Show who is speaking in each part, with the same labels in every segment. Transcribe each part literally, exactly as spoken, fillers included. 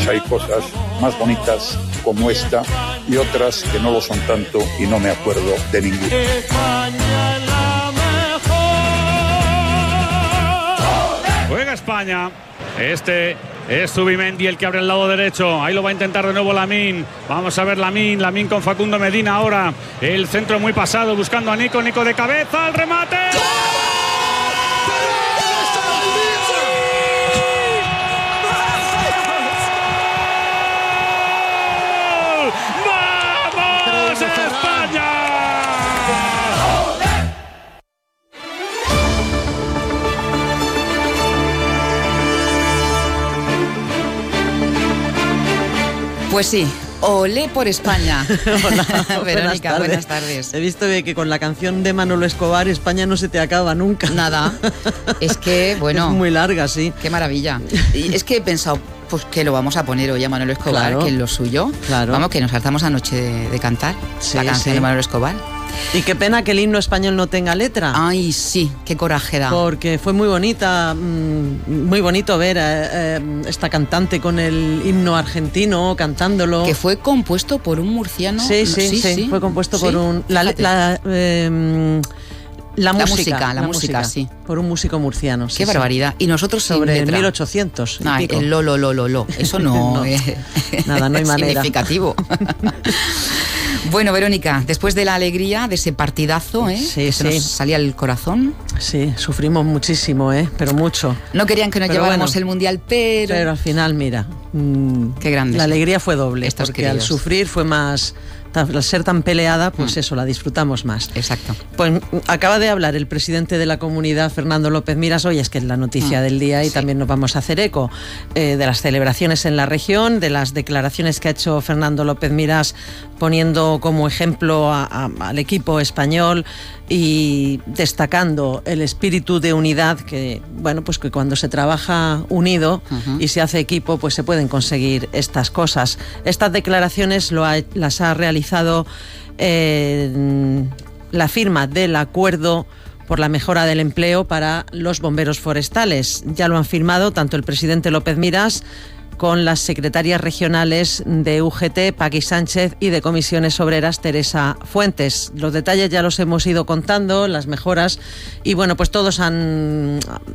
Speaker 1: pues hay cosas más bonitas como esta y otras que no lo son tanto y no me acuerdo de ninguna.
Speaker 2: Juega España. Este es Zubimendi el que abre el lado derecho. Ahí lo va a intentar de nuevo Lamine. Vamos a ver Lamine. Lamine con Facundo Medina ahora. El centro muy pasado buscando a Nico. Nico de cabeza. ¡El remate! ¡Vamos España!
Speaker 3: Pues sí, olé por España.
Speaker 4: Hola,
Speaker 3: Verónica,
Speaker 4: buenas tardes.
Speaker 3: buenas tardes.
Speaker 4: He visto que con la canción de Manolo Escobar España no se te acaba nunca.
Speaker 3: Nada, es que, bueno...
Speaker 4: Es muy larga, sí.
Speaker 3: Qué maravilla. Y es que he pensado, pues que lo vamos a poner hoy a Manolo Escobar,
Speaker 4: Claro.
Speaker 3: que es lo suyo.
Speaker 4: Claro.
Speaker 3: Vamos, que nos hartamos anoche de, de cantar
Speaker 4: Sí,
Speaker 3: la canción
Speaker 4: sí.
Speaker 3: de Manolo Escobar.
Speaker 4: Y qué pena que el himno español no tenga letra.
Speaker 3: Ay, sí, qué coraje da.
Speaker 4: Porque fue muy bonita, mmm, muy bonito ver a, a esta cantante con el himno argentino cantándolo.
Speaker 3: Que fue compuesto por un murciano.
Speaker 4: Sí, sí, sí, sí. Fue compuesto
Speaker 3: Sí,
Speaker 4: por un... La,
Speaker 3: fíjate.
Speaker 4: la, eh, la,
Speaker 3: La
Speaker 4: música,
Speaker 3: música, la música, sí.
Speaker 4: Por un músico murciano. Sí,
Speaker 3: Qué
Speaker 4: sí.
Speaker 3: barbaridad. Y nosotros sin
Speaker 4: Sobre
Speaker 3: letra.
Speaker 4: mil ochocientos. y
Speaker 3: Ay,
Speaker 4: pico.
Speaker 3: el lo, lo, lo, lo, lo. Eso no,
Speaker 4: No.
Speaker 3: es
Speaker 4: Nada, no hay manera.
Speaker 3: significativo. Bueno, Verónica, después de la alegría de ese partidazo, ¿eh?
Speaker 4: Sí,
Speaker 3: que se
Speaker 4: sí.
Speaker 3: nos salía el corazón.
Speaker 4: Sí, sufrimos muchísimo, ¿eh? Pero mucho.
Speaker 3: No querían que nos
Speaker 4: Pero
Speaker 3: lleváramos
Speaker 4: bueno.
Speaker 3: el Mundial, pero...
Speaker 4: Pero al final, mira, mmm,
Speaker 3: Qué grande.
Speaker 4: la alegría fue doble,
Speaker 3: Estos
Speaker 4: porque al
Speaker 3: queridos.
Speaker 4: sufrir fue más, al ser tan peleada, pues
Speaker 3: Mm.
Speaker 4: eso, la disfrutamos más.
Speaker 3: Exacto.
Speaker 4: Pues mm, acaba de hablar el presidente de la comunidad, Fernando López Miras, hoy es que es la noticia
Speaker 3: Mm,
Speaker 4: del día y
Speaker 3: sí.
Speaker 4: también nos vamos a hacer eco eh, de las celebraciones en la región, de las declaraciones que ha hecho Fernando López Miras poniendo como ejemplo a- a- al equipo español y destacando el espíritu de unidad que, bueno, pues que cuando se trabaja unido
Speaker 3: Ujú.
Speaker 4: y se hace equipo, pues se pueden conseguir estas cosas. Estas declaraciones lo ha- las ha realizado eh, la firma del acuerdo por la mejora del empleo para los bomberos forestales. Ya lo han firmado tanto el presidente López Miras con las secretarias regionales de U G T, Paqui Sánchez, y de Comisiones Obreras, Teresa Fuentes. Los detalles ya los hemos ido contando, las mejoras, y bueno, pues todos han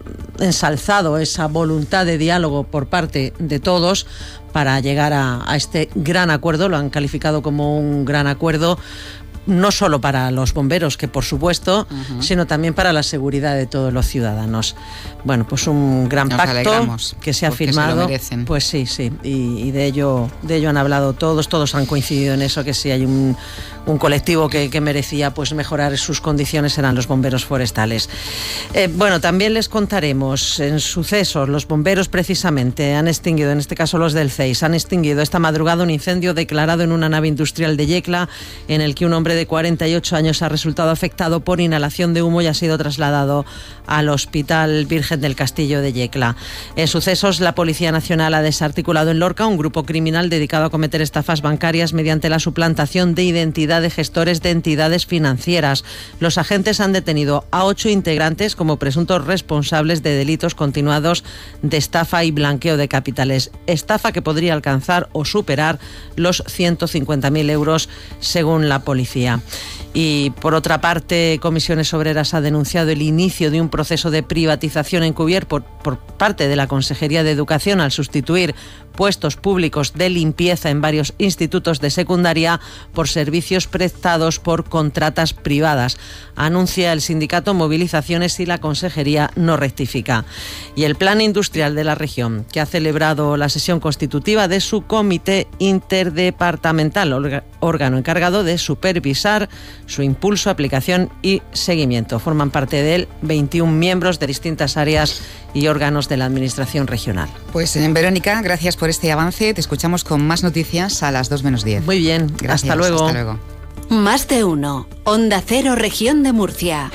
Speaker 4: ensalzado esa voluntad de diálogo por parte de todos para llegar a, a este gran acuerdo. Lo han calificado como un gran acuerdo, no solo para los bomberos, que por supuesto,
Speaker 3: Ujú.
Speaker 4: sino también para la seguridad de todos los ciudadanos. Bueno, pues un gran
Speaker 3: Nos
Speaker 4: pacto
Speaker 3: alegramos,
Speaker 4: que se ha
Speaker 3: porque se lo
Speaker 4: firmado.
Speaker 3: merecen.
Speaker 4: Pues sí, sí, y, y de ello de ello han hablado todos, todos han coincidido en eso, que si hay un, un colectivo que, que merecía pues mejorar sus condiciones eran los bomberos forestales. Eh, bueno, también les contaremos en sucesos, los bomberos precisamente han extinguido, en este caso los del C E I S, han extinguido esta madrugada un incendio declarado en una nave industrial de Yecla, en el que un hombre de cuarenta y ocho años ha resultado afectado por inhalación de humo y ha sido trasladado al Hospital Virgen del Castillo de Yecla. En sucesos, la Policía Nacional ha desarticulado en Lorca un grupo criminal dedicado a cometer estafas bancarias mediante la suplantación de identidad de gestores de entidades financieras. Los agentes han detenido a ocho integrantes como presuntos responsables de delitos continuados de estafa y blanqueo de capitales. Estafa que podría alcanzar o superar los ciento cincuenta mil euros según la policía. Y por otra parte, Comisiones Obreras ha denunciado el inicio de un proceso de privatización encubierto por, por parte de la Consejería de Educación al sustituir puestos públicos de limpieza en varios institutos de secundaria por servicios prestados por contratas privadas. Anuncia el sindicato movilizaciones y la Consejería no rectifica. Y el Plan Industrial de la región, que ha celebrado la sesión constitutiva de su comité interdepartamental, órgano encargado de supervisar su impulso, aplicación y seguimiento. Forman parte de él veintiún miembros de distintas áreas y órganos de la Administración regional.
Speaker 3: Pues eh, Verónica, gracias por este avance. Te escuchamos con más noticias a las dos menos diez.
Speaker 4: Muy bien,
Speaker 3: Gracias,
Speaker 4: hasta luego.
Speaker 3: Hasta luego.
Speaker 5: Más de uno. Onda Cero, Región de Murcia.